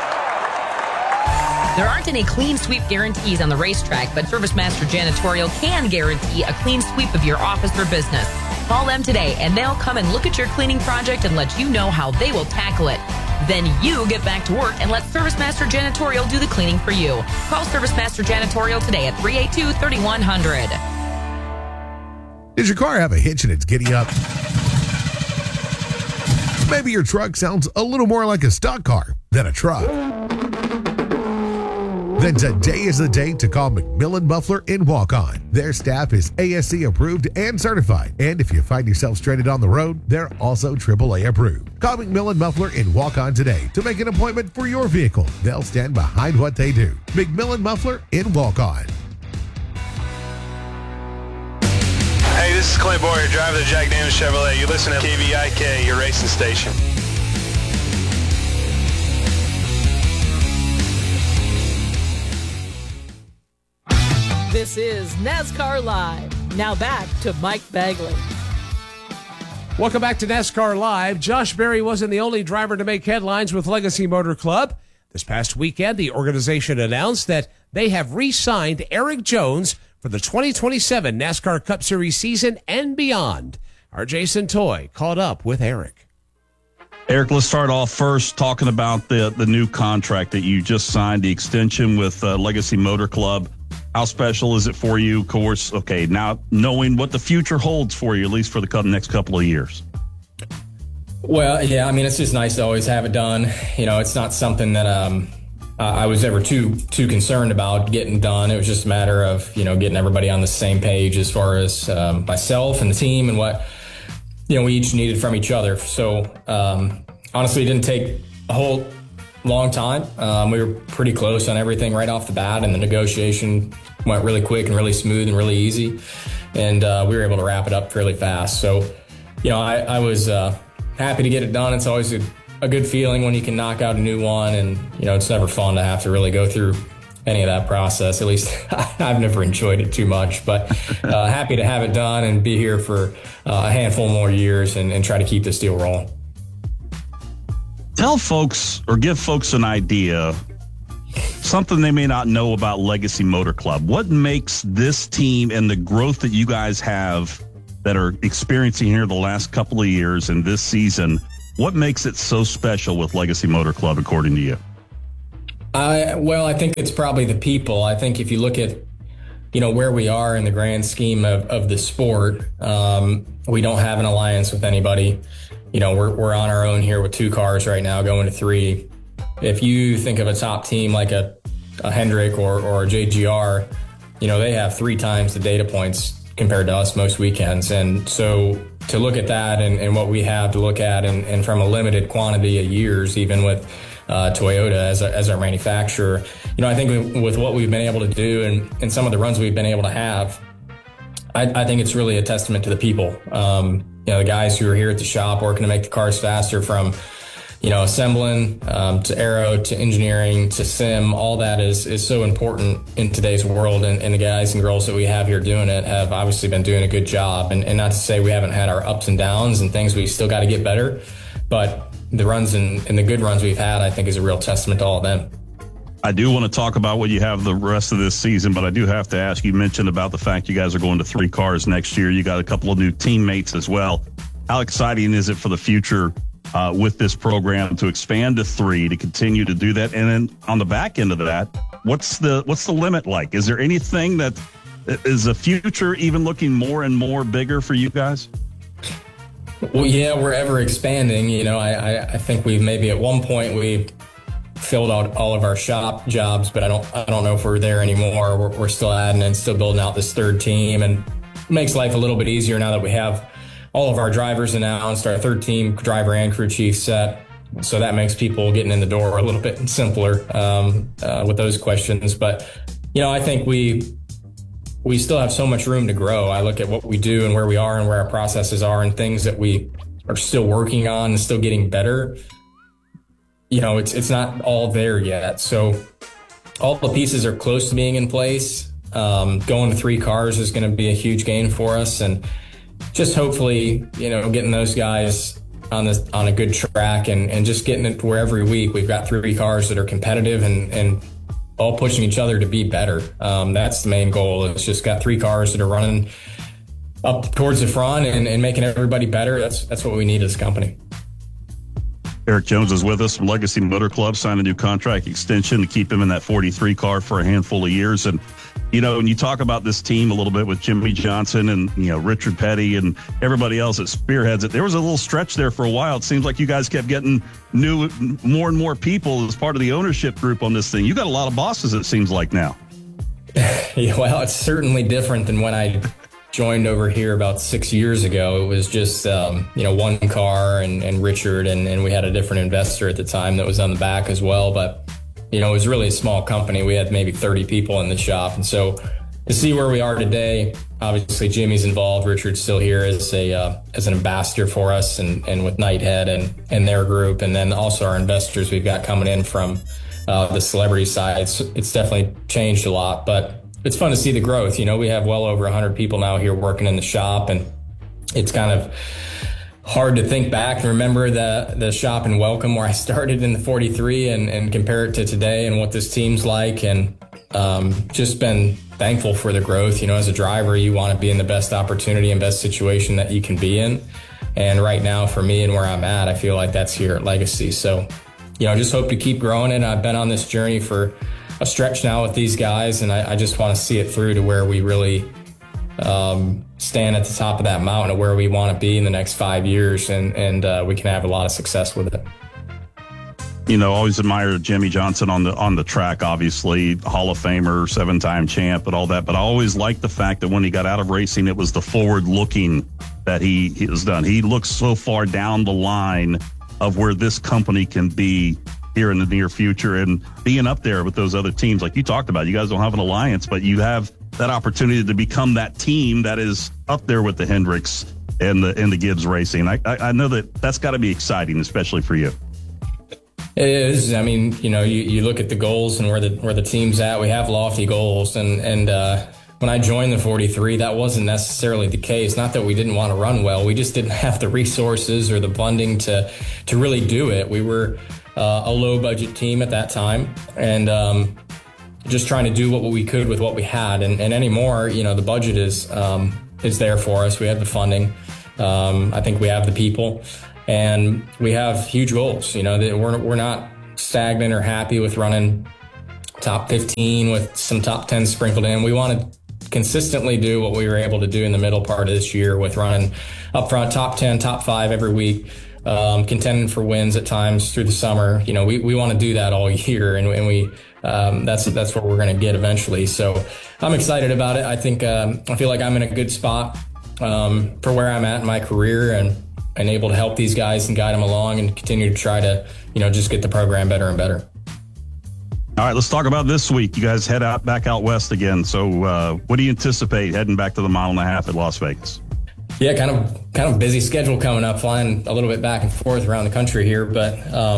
Speaker 15: There aren't any clean sweep guarantees on the racetrack, but ServiceMaster Janitorial can guarantee a clean sweep of your office or business. Call them today, and they'll come and look at your cleaning project and let you know how they will tackle it. Then you get back to work and let ServiceMaster Janitorial do the cleaning for you. Call ServiceMaster Janitorial today at 382-3100.
Speaker 16: Does your car have a hitch and it's giddy up? Maybe your truck sounds a little more like a stock car than a truck. Then today is the day to call McMillan Muffler in Walk-On. Their staff is ASC approved and certified. And if you find yourself stranded on the road, they're also AAA approved. Call McMillan Muffler in Walk-On today to make an appointment for your vehicle. They'll stand behind what they do. McMillan Muffler in Walk-On.
Speaker 26: Hey, this is Clint Boyer, driver of Jack Daniels Chevrolet. You listen to KVIK, your racing station.
Speaker 14: This is NASCAR Live. Now back to Mike Bagley.
Speaker 1: Welcome back to NASCAR Live. Josh Berry wasn't the only driver to make headlines with Legacy Motor Club. This past weekend, the organization announced that they have re-signed Eric Jones for the 2027 NASCAR Cup Series season and beyond. Our Jason Toy caught up with Eric.
Speaker 27: Eric, let's start off first talking about the new contract that you just signed, the extension with Legacy Motor Club. How special is it for you? Of course, okay, now knowing what the future holds for you, at least for the next couple of years.
Speaker 28: Well, yeah, I mean, it's just nice to always have it done. You know, it's not something that I was ever too concerned about getting done. It was just a matter of, getting everybody on the same page as far as myself and the team and what, we each needed from each other. So, honestly, it didn't take a whole long time. We were pretty close on everything right off the bat, and the negotiation went really quick and really smooth and really easy. And we were able to wrap it up fairly fast. So, I was happy to get it done. It's always a good feeling when you can knock out a new one, and it's never fun to have to really go through any of that process. At least I've never enjoyed it too much, but happy to have it done and be here for a handful more years and try to keep this deal rolling.
Speaker 27: Tell folks or give folks an idea, something they may not know about Legacy Motor Club. What makes this team and the growth that you guys have that are experiencing here the last couple of years and this season, what makes it so special with Legacy Motor Club, according to you?
Speaker 28: Well, I think it's probably the people. I think if you look at, where we are in the grand scheme of the sport, we don't have an alliance with anybody. We're on our own here with 2 cars right now, going to 3. If you think of a top team like a Hendrick or a JGR, they have 3 times the data points compared to us most weekends. And so to look at that and what we have to look at and from a limited quantity of years, even with Toyota as our manufacturer, I think with what we've been able to do and some of the runs we've been able to have, I think it's really a testament to the people. The guys who are here at the shop working to make the cars faster, from assembling to aero to engineering to sim, all that is so important in today's world. And the guys and girls that we have here doing it have obviously been doing a good job. And not to say we haven't had our ups and downs and things we still got to get better, but the runs and the good runs we've had, I think, is a real testament to all of them.
Speaker 27: I do want to talk about what you have the rest of this season, but I do have to ask, you mentioned about the fact you guys are going to 3 cars next year. You got a couple of new teammates as well. How exciting is it for the future with this program to expand to 3, to continue to do that? And then on the back end of that, what's the limit like? Is there anything that is the future even looking more and more bigger for you guys?
Speaker 28: Well, yeah, we're ever expanding. I think we've maybe at one point we filled out all of our shop jobs, but I don't know if we're there anymore. We're still adding and still building out this 3rd team, and it makes life a little bit easier now that we have all of our drivers announced, our 3rd team driver and crew chief set. So that makes people getting in the door a little bit simpler with those questions. But, I think we still have so much room to grow. I look at what we do and where we are and where our processes are and things that we are still working on and still getting better. It's not all there yet. So all the pieces are close to being in place. Going to 3 cars is going to be a huge gain for us. And just hopefully, getting those guys on a good track and just getting it to where every week we've got 3 cars that are competitive and all pushing each other to be better. That's the main goal. It's just got 3 cars that are running up towards the front and making everybody better. That's what we need as a company.
Speaker 27: Eric Jones is with us from Legacy Motor Club, signed a new contract extension to keep him in that 43 car for a handful of years. And, when you talk about this team a little bit with Jimmy Johnson and, Richard Petty and everybody else that spearheads it, there was a little stretch there for a while. It seems like you guys kept getting more and more people as part of the ownership group on this thing. You got a lot of bosses, it seems like now.
Speaker 28: Yeah, well, it's certainly different than when I joined over here about 6 years ago. It was just, 1 car and Richard, and we had a different investor at the time that was on the back as well. But, it was really a small company. We had maybe 30 people in the shop. And so to see where we are today, obviously Jimmy's involved. Richard's still here as an ambassador for us and with Nighthead and their group. And then also our investors we've got coming in from the celebrity side. It's definitely changed a lot, but it's fun to see the growth. We have well over 100 people now here working in the shop, and it's kind of hard to think back and remember the shop in Welcome where I started in the 43 and compare it to today and what this team's like, and just been thankful for the growth. As a driver, you want to be in the best opportunity and best situation that you can be in. And right now for me and where I'm at, I feel like that's here at Legacy. So, just hope to keep growing it. I've been on this journey for a stretch now with these guys, and I just want to see it through to where we really stand at the top of that mountain of where we want to be in the next 5 years, and we can have a lot of success with it.
Speaker 27: Always admire Jimmy Johnson on the track, obviously Hall of Famer, 7-time champ and all that. But I always liked the fact that when he got out of racing, it was the forward looking that he has done. He looks so far down the line of where this company can be here in the near future, and being up there with those other teams like you talked about. You guys don't have an alliance, but you have that opportunity to become that team that is up there with the Hendricks and the Gibbs Racing. I know that's got to be exciting, especially for you.
Speaker 28: It is. I mean, you look at the goals and where the team's at. We have lofty goals, and when I joined the 43, that wasn't necessarily the case. Not that we didn't want to run well, we just didn't have the resources or the funding to really do it. We were a low budget team at that time, and just trying to do what we could with what we had. And anymore, the budget is there for us. We have the funding. I think we have the people, and we have huge goals. We're not stagnant or happy with running top 15 with some top 10 sprinkled in. We want to consistently do what we were able to do in the middle part of this year with running up front, top 10, top 5 every week, contending for wins at times through the summer. We want to do that all year, and we that's what we're going to get eventually. So I'm excited about it. I think I feel like I'm in a good spot for where I'm at in my career, and able to help these guys and guide them along and continue to try to just get the program better and better.
Speaker 27: All right, let's talk about this week. You guys head back out west again. So what do you anticipate heading back to the 1.5 miles at Las Vegas?
Speaker 28: Yeah, kind of busy schedule coming up, flying a little bit back and forth around the country here. But,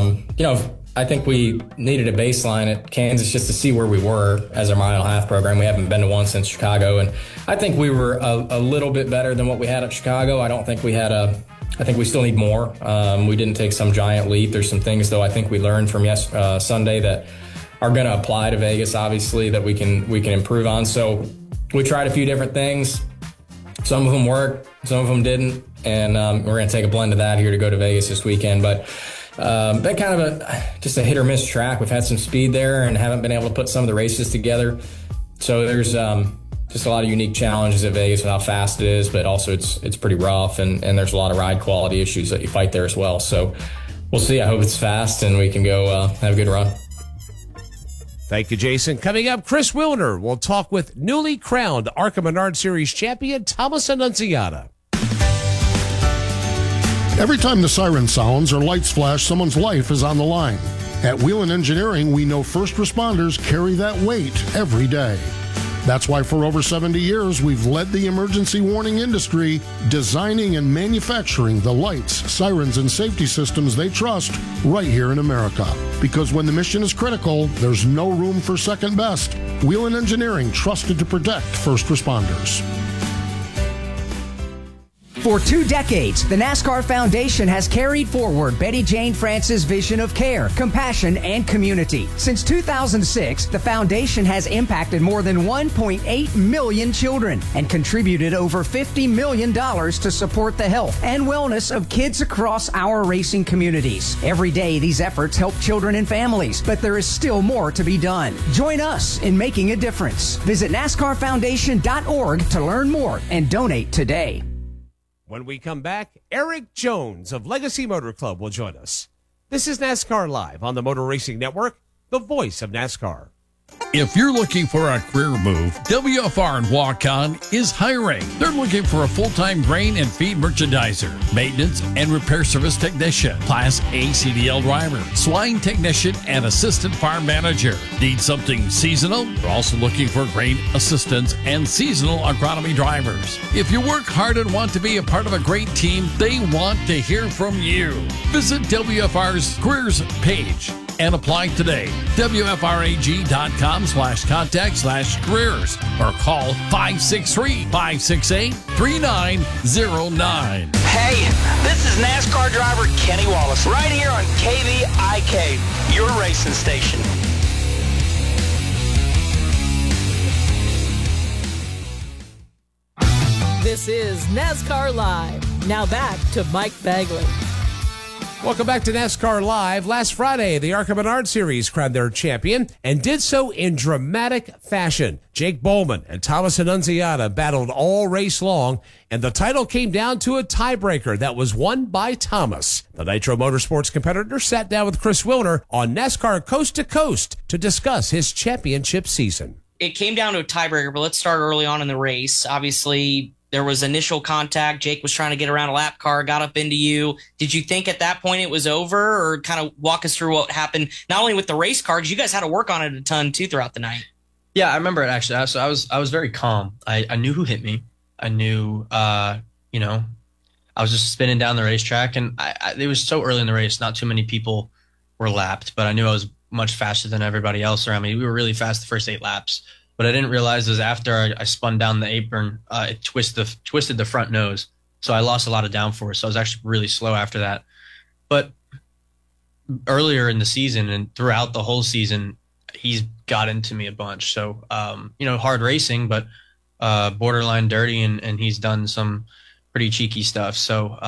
Speaker 28: I think we needed a baseline at Kansas just to see where we were as our 1.5 mile program. We haven't been to one since Chicago, and I think we were a little bit better than what we had at Chicago. I don't think we had I think we still need more. We didn't take some giant leap. There's some things, though, I think we learned from Sunday that are going to apply to Vegas, obviously, that we can improve on. So we tried a few different things. Some of them worked, some of them didn't, and we're going to take a blend of that here to go to Vegas this weekend. But been kind of just a hit or miss track. We've had some speed there and haven't been able to put some of the races together. So there's just a lot of unique challenges at Vegas with how fast it is, but also it's pretty rough, and there's a lot of ride quality issues that you fight there as well. So we'll see. I hope it's fast and we can go have a good run.
Speaker 1: Thank you, Jason. Coming up, Chris Wilner will talk with newly crowned ARCA Menard Series champion Thomas Annunziata.
Speaker 2: Every time the siren sounds or lights flash, someone's life is on the line. At Whelen Engineering, we know first responders carry that weight every day. That's why for over 70 years, we've led the emergency warning industry, designing and manufacturing the lights, sirens, and safety systems they trust right here in America. Because when the mission is critical, there's no room for second best. Whelen Engineering, trusted to protect first responders.
Speaker 3: For 2 decades, the NASCAR Foundation has carried forward Betty Jane France's vision of care, compassion, and community. Since 2006, the foundation has impacted more than 1.8 million children and contributed over $50 million to support the health and wellness of kids across our racing communities. Every day, these efforts help children and families, but there is still more to be done. Join us in making a difference. Visit NASCARFoundation.org to learn more and donate today.
Speaker 1: When we come back, Eric Jones of Legacy Motor Club will join us. This is NASCAR Live on the Motor Racing Network, the voice of NASCAR.
Speaker 20: If you're looking for a career move, WFR and Walk-On is hiring. They're looking for a full-time grain and feed merchandiser, maintenance and repair service technician, Class A CDL driver, swine technician, and assistant farm manager. Need something seasonal? They're also looking for grain assistants and seasonal agronomy drivers. If you work hard and want to be a part of a great team, they want to hear from you. Visit WFR's careers page and apply today. WFRAG.com/contact/careers or call 563-568-3909.
Speaker 9: Hey, this is NASCAR driver Kenny Wallace right here on KVIK, your racing station.
Speaker 14: This is NASCAR Live. Now back to Mike Bagley.
Speaker 1: Welcome back to NASCAR Live. Last Friday, the ARCA Menard Series crowned their champion and did so in dramatic fashion. Jake Bowman and Thomas Annunziata battled all race long, and the title came down to a tiebreaker that was won by Thomas. The Nitro Motorsports competitor sat down with Chris Wilner on NASCAR Coast to Coast to discuss his championship season.
Speaker 13: It came down to a tiebreaker, but let's start early on in the race. Obviously, there was initial contact. Jake was trying to get around a lap car, got up into you. Did you think at that point it was over, or kind of walk us through what happened, not only with the race car, because you guys had to work on it a ton too throughout the night?
Speaker 17: Yeah, I remember it actually. So I was very calm. I knew who hit me. I knew, I was just spinning down the racetrack, and it was so early in the race, not too many people were lapped, but I knew I was much faster than everybody else around me. We were really fast the first 8 laps. What I didn't realize is after I spun down the apron, it twisted the front nose. So I lost a lot of downforce. So I was actually really slow after that. But earlier in the season and throughout the whole season, he's got into me a bunch. So, hard racing, but borderline dirty, and he's done some pretty cheeky stuff. So,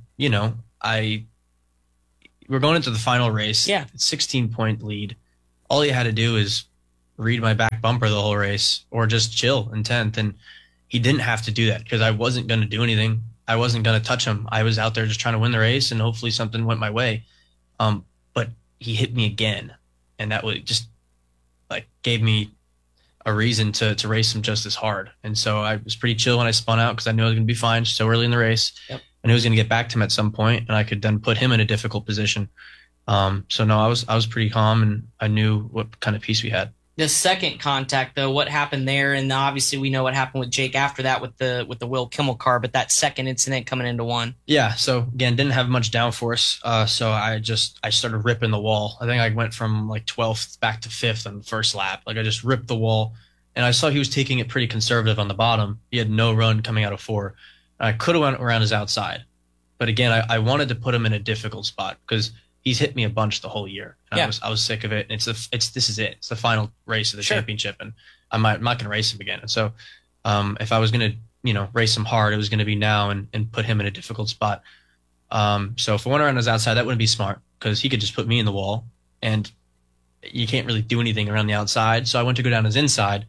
Speaker 17: we're going into the final race.
Speaker 13: Yeah.
Speaker 17: 16-point lead. All he had to do is read my back bumper the whole race or just chill in 10th. And he didn't have to do that because I wasn't going to do anything. I wasn't going to touch him. I was out there just trying to win the race, and hopefully something went my way. But he hit me again, and that was just gave me a reason to race him just as hard. And so I was pretty chill when I spun out because I knew I was going to be fine so early in the race.
Speaker 13: Yep.
Speaker 17: I knew I was going to get back to him at some point, and I could then put him in a difficult position. I was pretty calm, and I knew what kind of piece we had.
Speaker 13: The second contact, though, what happened there? And obviously we know what happened with Jake after that with the Will Kimmel car, but that second incident coming into one.
Speaker 17: Yeah, so again, didn't have much downforce, so I started ripping the wall. I think I went from 12th back to 5th on the first lap. I just ripped the wall, and I saw he was taking it pretty conservative on the bottom. He had no run coming out of 4. I could have went around his outside, but again, I wanted to put him in a difficult spot because he's hit me a bunch the whole year. And
Speaker 13: Yeah.
Speaker 17: I was sick of it. And this is it. It's the final race of the championship, and I'm not going to race him again. And so, if I was going to, race him hard, it was going to be now and put him in a difficult spot. So if I went around his outside, that wouldn't be smart because he could just put me in the wall, and you can't really do anything around the outside. So I went to go down his inside,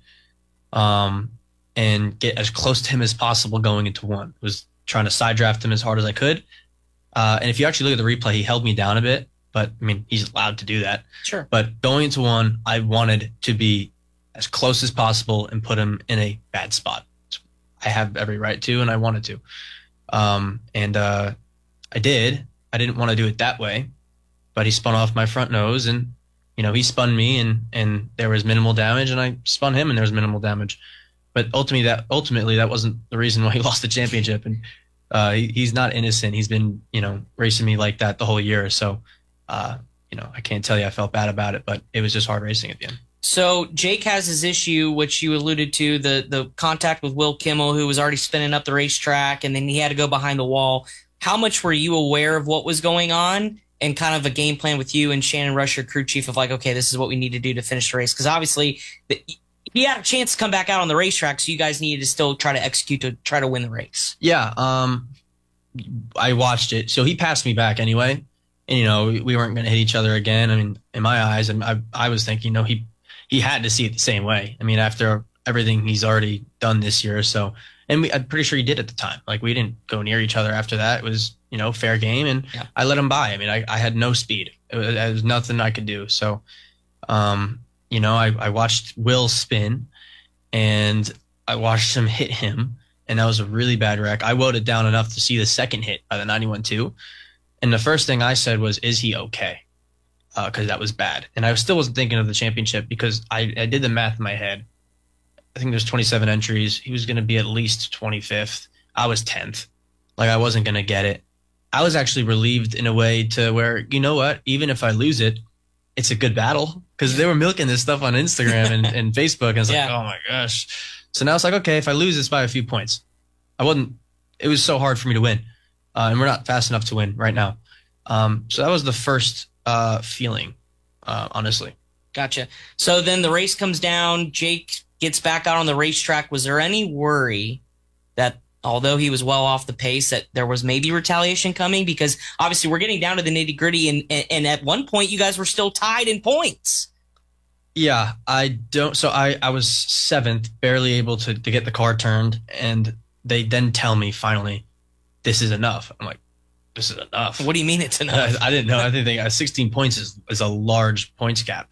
Speaker 17: and get as close to him as possible going into 1. Was trying to side draft him as hard as I could. And if you actually look at the replay, he held me down a bit, but he's allowed to do that.
Speaker 13: Sure.
Speaker 17: But going into 1, I wanted to be as close as possible and put him in a bad spot. I have every right to, and I wanted to. I did. I didn't want to do it that way, but he spun off my front nose, and, he spun me, and there was minimal damage, and I spun him, and there was minimal damage. But ultimately, that wasn't the reason why he lost the championship. And he's not innocent. He's been, racing me like that the whole year. So, I can't tell you I felt bad about it, but it was just hard racing at the end.
Speaker 13: So Jake has his issue, which you alluded to, the contact with Will Kimmel, who was already spinning up the racetrack, and then he had to go behind the wall. How much were you aware of what was going on and kind of a game plan with you and Shannon Rush, your crew chief, of okay, this is what we need to do to finish the race? Because obviously he had a chance to come back out on the racetrack, so you guys needed to still try to execute to try to win the race.
Speaker 17: Yeah, I watched it. So he passed me back anyway, and we weren't going to hit each other again. In my eyes, and I was thinking, he had to see it the same way. After everything he's already done this year, so I'm pretty sure he did at the time. We didn't go near each other after that. It was fair game, and
Speaker 13: yeah.
Speaker 17: I let him by. I had no speed. There was nothing I could do. So, I watched Will spin, and I watched him hit him, and that was a really bad wreck. I wrote it down enough to see the second hit by the 91-2, and the first thing I said was, "Is he okay?" Because that was bad, and I still wasn't thinking of the championship because I did the math in my head. I think there's 27 entries. He was going to be at least 25th. I was 10th. I wasn't going to get it. I was actually relieved in a way to where, what? Even if I lose it, it's a good battle, because they were milking this stuff on Instagram and Facebook, and it's oh my gosh. So now it's okay, if I lose this by a few points, it was so hard for me to win, and we're not fast enough to win right now. So that was the first feeling, honestly.
Speaker 13: Gotcha. So then the race comes down, Jake gets back out on the racetrack. Was there any worry that, although he was well off the pace, that there was maybe retaliation coming? Because obviously we're getting down to the nitty gritty, and at one point you guys were still tied in points.
Speaker 17: Yeah, I don't. So I was 7th, barely able to get the car turned, and they then tell me finally, this is enough. I'm like, this is enough.
Speaker 13: What do you mean it's enough?
Speaker 17: I didn't know. I didn't think 16 points is a large points gap.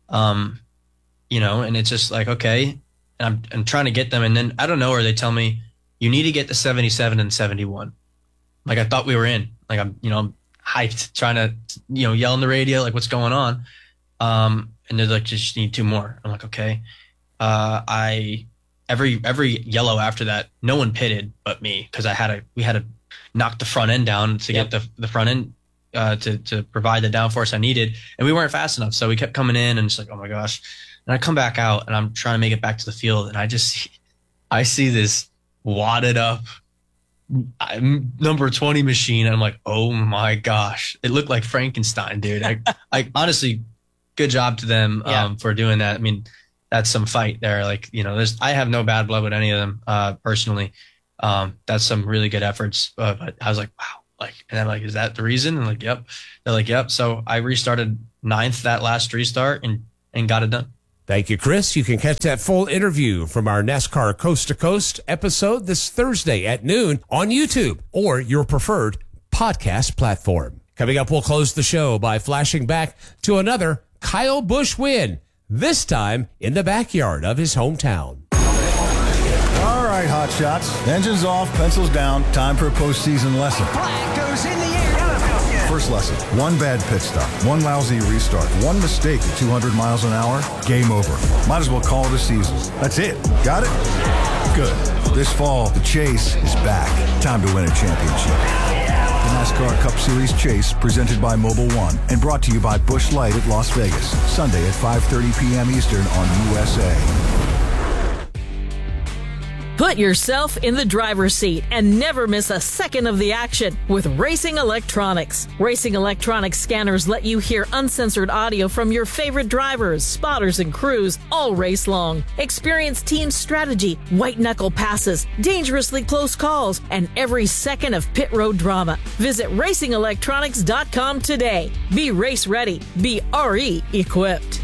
Speaker 17: And it's just okay. And I'm trying to get them, and then I don't know where they tell me, you need to get to 77 and 71. I thought we were in. I'm hyped, trying to yell on the radio what's going on. And they're just need 2 more. I'm okay. Every yellow after that, no one pitted but me, because we had to knock the front end down to get the front end to provide the downforce I needed, and we weren't fast enough. So we kept coming in, and it's like, oh my gosh. And I come back out, and I'm trying to make it back to the field, and I see this wadded up number 20 machine, and I'm like, oh my gosh, it looked like Frankenstein, dude. I honestly, good job to them for doing that. I mean, that's some fight there. Like, I have no bad blood with any of them personally. That's some really good efforts. But I was like, wow. And I'm like, is that the reason? And like, yep. They're like, yep. So I restarted 9th that last restart and got it done.
Speaker 1: Thank you, Chris. You can catch that full interview from our NASCAR Coast to Coast episode this Thursday at noon on YouTube or your preferred podcast platform. Coming up, we'll close the show by flashing back to another Kyle Busch win, this time in the backyard of his hometown.
Speaker 4: All right, hot shots. Engines off, pencils down. Time for a postseason lesson.
Speaker 11: Flag goes in the air.
Speaker 4: First lesson, one bad pit stop, one lousy restart, one mistake at 200 miles an hour, game over. Might as well call it a season. That's it. Got it? Good. This fall, the Chase is back. Time to win a championship. The NASCAR Cup Series Chase, presented by Mobil 1 and brought to you by Busch Light at Las Vegas. Sunday at 5:30 p.m. Eastern on USA.
Speaker 14: Put yourself in the driver's seat and never miss a second of the action with Racing Electronics. Racing Electronics scanners let you hear uncensored audio from your favorite drivers, spotters, and crews all race long. Experience team strategy, white-knuckle passes, dangerously close calls, and every second of pit road drama. Visit RacingElectronics.com today. Be race ready. Be RE equipped.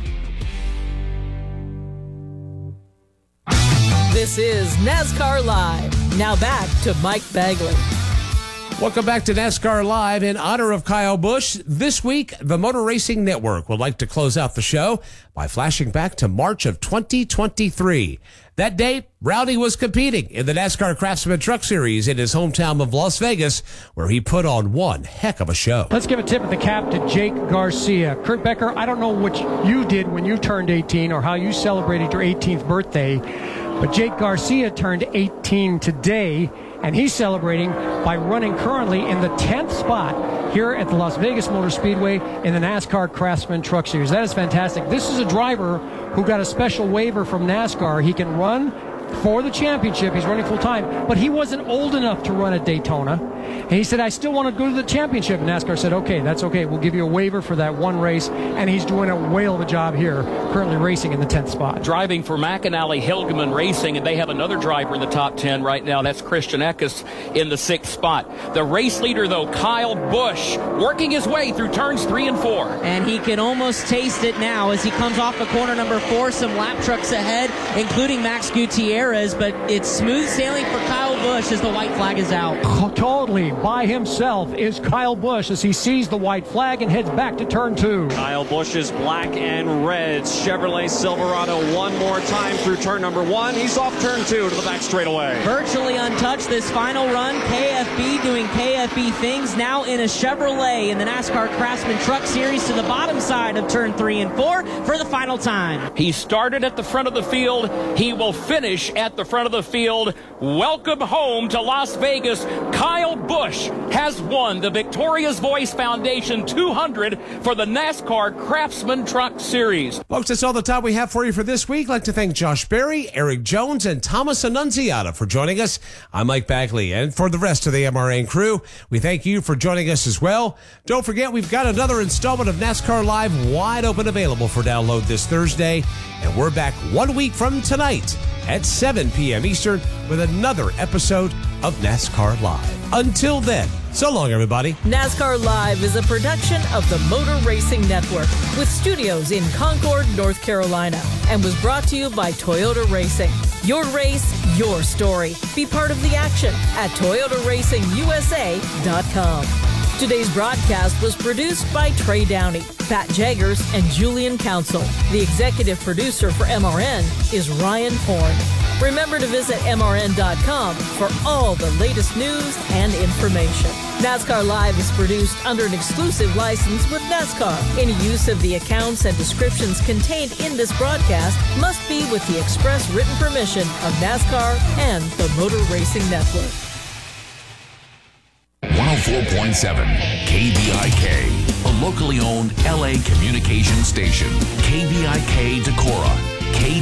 Speaker 14: This is NASCAR Live. Now back to Mike Bagley.
Speaker 1: Welcome back to NASCAR Live. In honor of Kyle Busch, this week, the Motor Racing Network would like to close out the show by flashing back to March of 2023. That day, Rowdy was competing in the NASCAR Craftsman Truck Series in his hometown of Las Vegas, where he put on one heck of a show.
Speaker 5: Let's give a tip of the cap to Jake Garcia. Kurt Becker, I don't know what you did when you turned 18 or how you celebrated your 18th birthday, but Jake Garcia turned 18 today, and he's celebrating by running currently in the 10th spot here at the Las Vegas Motor Speedway in the NASCAR Craftsman Truck Series. That is fantastic. This is a driver who got a special waiver from NASCAR. He can run for the championship. He's running full time, but he wasn't old enough to run at Daytona. And he said, I still want to go to the championship. And NASCAR said, okay, that's okay. We'll give you a waiver for that one race. And he's doing a whale of a job here, currently racing in the 10th spot.
Speaker 8: Driving for McAnally Hilgeman Racing, and they have another driver in the top 10 right now. That's Christian Eckes in the 6th spot. The race leader, though, Kyle Busch, working his way through turns 3 and 4.
Speaker 19: And he can almost taste it now as he comes off the corner number 4. Some lap trucks ahead, including Max Gutierrez, but it's smooth sailing for Kyle Busch as the white flag is out.
Speaker 5: Totally by himself is Kyle Busch as he sees the white flag and heads back to turn 2.
Speaker 8: Kyle Busch's black and red Chevrolet Silverado one more time through turn number 1. He's off turn 2 to the back straightaway.
Speaker 19: Virtually untouched this final run. KFB doing KFB things now in a Chevrolet in the NASCAR Craftsman Truck Series to the bottom side of turn 3 and 4 for the final time.
Speaker 8: He started at the front of the field. He will finish at the front of the field. Welcome home to Las Vegas. Kyle Busch has won the Victoria's Voice Foundation 200 for the NASCAR Craftsman Truck Series.
Speaker 1: Folks, that's all the time we have for you for this week. I'd like to thank Josh Berry, Eric Jones, and Thomas Annunziata for joining us. I'm Mike Bagley, and for the rest of the MRN crew, we thank you for joining us as well. Don't forget, we've got another installment of NASCAR Live wide open available for download this Thursday, and we're back 1 week from tonight at 7 p.m. Eastern with another episode of NASCAR Live. Until then, so long, everybody.
Speaker 14: NASCAR Live is a production of the Motor Racing Network with studios in Concord, North Carolina, and was brought to you by Toyota Racing. Your race, your story. Be part of the action at ToyotaRacingUSA.com. Today's broadcast was produced by Trey Downey, Pat Jaggers, and Julian Council. The executive producer for MRN is Ryan Horn. Remember to visit MRN.com for all the latest news and information. NASCAR Live is produced under an exclusive license with NASCAR. Any use of the accounts and descriptions contained in this broadcast must be with the express written permission of NASCAR and the Motor Racing Network.
Speaker 7: 94.7 KVIK, a locally owned LA communication station. KVIK Decorah.